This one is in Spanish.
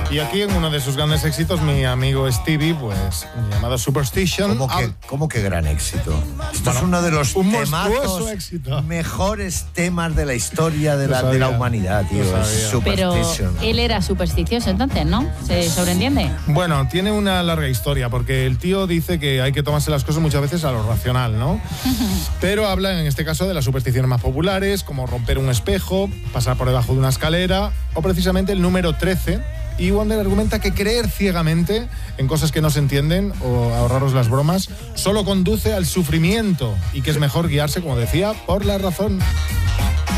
Y aquí en uno de sus grandes éxitos, mi amigo Stevie, pues, llamado Superstition. ¿Cómo que gran éxito? Esto es uno de los mejores temas de la historia de la humanidad, tío. Superstition. Pero él era supersticioso entonces, ¿no? ¿Se sobreentiende? Bueno, tiene una larga historia, porque el tío dice que hay que tomarse las cosas muchas veces a lo racional, ¿no? Pero habla en este caso de las supersticiones más populares, como romper un espejo, pasar por debajo de una escalera, o precisamente el número 13. Y Wonder argumenta que creer ciegamente en cosas que no se entienden, o ahorraros las bromas, solo conduce al sufrimiento y que es mejor guiarse, como decía, por la razón.